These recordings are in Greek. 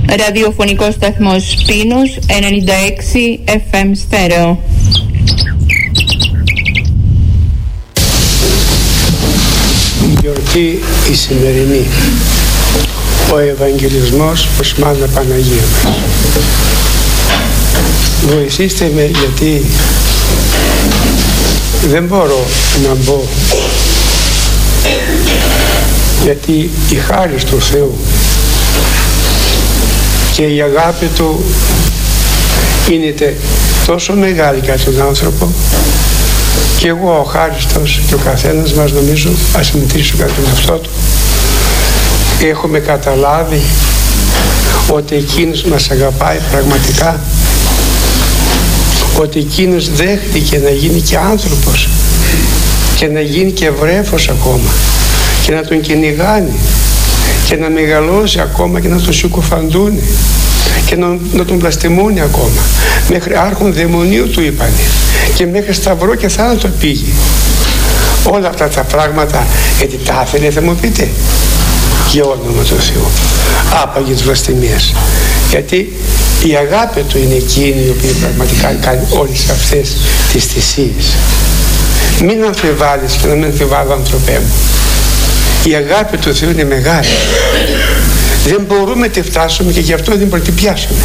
Ραδιοφωνικός σταθμός Πίνους 96 FM στέρεο. Η γιορτή η σημερινή, ο Ευαγγελισμός προς Μάνα Παναγία μας. Βοηθήστε με, γιατί δεν μπορώ να μπω, γιατί η χάρις του Θεού και η αγάπη Του είναι τόσο μεγάλη για τον άνθρωπο, και εγώ ο χάριστος και ο καθένας μας, νομίζω, ας συμμετρήσουμε κατά τον εαυτό του, έχουμε καταλάβει ότι Εκείνος μας αγαπάει πραγματικά, ότι Εκείνος δέχτηκε να γίνει και άνθρωπος και να γίνει και βρέφος ακόμα και να τον κυνηγάνει και να μεγαλώσει ακόμα και να τον συκοφαντούν και να τον πλαστιμούν ακόμα, μέχρι άρχον δαιμονίου του είπανε, και μέχρι σταυρό και θάνατο πήγε. Όλα αυτά τα πράγματα, γιατί τα ήθελε, θα μου πείτε, για όνομα του Θεού, άπαγε τις βλαστημίες, γιατί η αγάπη Του είναι εκείνη η οποία πραγματικά κάνει όλες αυτές τις θυσίες. Μην αμφιβάλλεις και να μην αμφιβάλλω, ανθρωπέ μου. Η αγάπη του Θεού είναι μεγάλη. Δεν μπορούμε να τη φτάσουμε, και γι' αυτό δεν προτυπιάσουμε.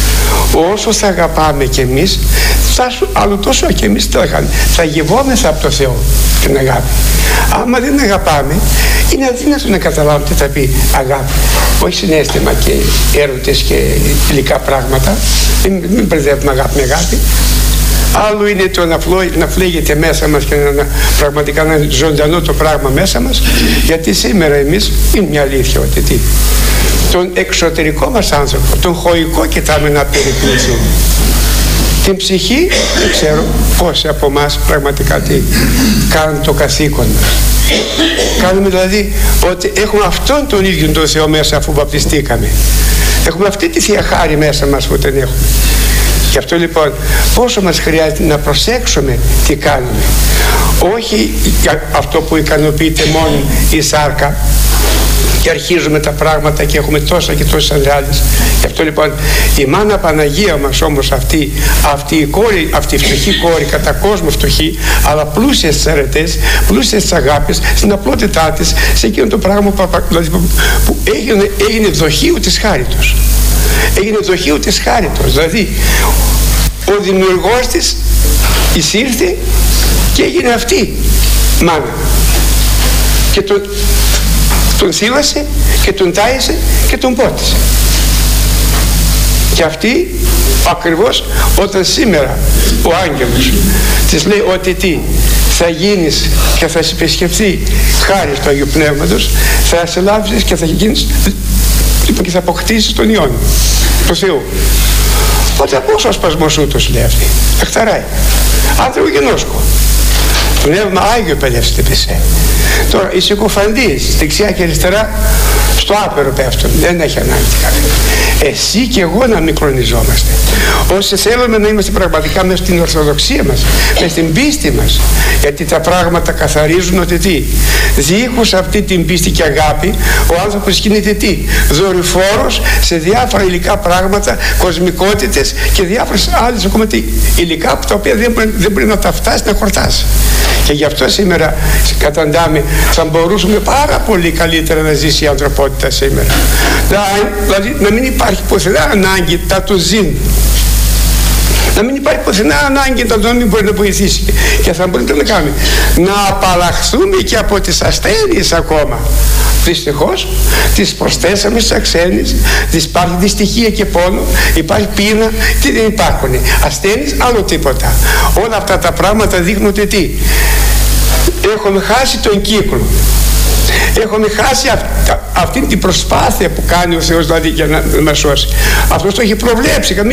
Όσο θα αγαπάμε κι εμείς, άλλο τόσο και εμείς θα γευόμεθα από το Θεό την αγάπη. Άμα δεν αγαπάμε, είναι αδύνατο να καταλάβουμε τι θα πει αγάπη. Όχι συναίσθημα και έρωτες και υλικά πράγματα. Μην μπερδεύουμε αγάπη με αγάπη. Άλλο είναι το να φλέγεται μέσα μας και πραγματικά να είναι ζωντανό το πράγμα μέσα μας, γιατί σήμερα εμείς, είναι μια αλήθεια ότι τον εξωτερικό μας άνθρωπο, τον χωικό, κοιτάμε να περιποιηθούμε. Την ψυχή δεν ξέρω πόσοι από εμάς πραγματικά τι κάνουν το καθήκον μας. Κάνουμε δηλαδή ότι έχουμε αυτόν τον ίδιο τον Θεό μέσα, αφού βαπτιστήκαμε. Έχουμε αυτή τη Θεία Χάρη μέσα μας που την έχουμε. Γι' αυτό λοιπόν πόσο μας χρειάζεται να προσέξουμε τι κάνουμε. Όχι αυτό που ικανοποιείται μόνο η σάρκα και αρχίζουμε τα πράγματα και έχουμε τόσα και τόσες αδειάδες. Γι' αυτό λοιπόν η Μάνα Παναγία μας όμως αυτή η κόρη, αυτή η φτωχή κόρη, κατά κόσμο φτωχή, αλλά πλούσια στις αρετές, πλούσια στις αγάπης, στην απλότητά της, σε εκείνο το πράγμα που έγινε δοχείου της χάριτος. Έγινε δοχείου της χάριτος, δηλαδή ο δημιουργός της εισήρθε και έγινε αυτή μάνα και τον θύλασε και τον τάισε και τον πότισε. Και αυτή ακριβώς όταν σήμερα ο άγγελος της λέει ότι τι θα γίνεις και θα σε επισκεφθεί χάρη του Αγίου Πνεύματος, θα σε λάβεις και θα γίνεις και θα αποκτήσεις τον Υιόν του Θεού. Οπότε πόσο ασπασμός ούτως, λέει αυτή, εχθαράει άνθρωπο γενόσκο, πνεύμα Άγιο παιδεύστε πεσέ. Τώρα οι συκοφαντίες δεξιά και αριστερά στο άπερο πέφτουν, δεν έχει ανάγκη κανένα. Εσύ και εγώ να μικρονιζόμαστε. Όσοι θέλουμε να είμαστε πραγματικά μέσα στην ορθοδοξία μας, μέσα στην πίστη μας, γιατί τα πράγματα καθαρίζουν ότι τι, δίχως αυτή την πίστη και αγάπη ο άνθρωπος γίνεται τι, δορυφόρος σε διάφορα υλικά πράγματα, κοσμικότητες και διάφορες άλλες ακόμα υλικά τα οποία δεν μπορεί να τα φτάσει να χορτάσει. Και γι' αυτό σήμερα καταντάμε θα μπορούσαμε πάρα πολύ καλύτερα να ζήσει η ανθρωπότητα σήμερα. Δηλαδή να μην υπάρχει πουθενά ανάγκη τα του ζήν. Να μην υπάρχει πουθενά ανάγκη τα του να μην μπορεί να βοηθήσει. Και θα μπορούμε να κάνουμε. Να απαλλαχθούμε και από τις ασθένειες ακόμα. Δυστυχώς τις προσθέσαμε στις ασθένειες. Υπάρχει δυστυχία και πόνο, υπάρχει πείνα, τι δεν υπάρχουν. Ασθένειες, άλλο τίποτα. Όλα αυτά τα πράγματα δείχνουν ότι τι. Έχουμε χάσει τον κύκλο. Έχουμε χάσει αυτή την προσπάθεια που κάνει ο Θεός δηλαδή για να μας σώσει. Αυτός το έχει προβλέψει.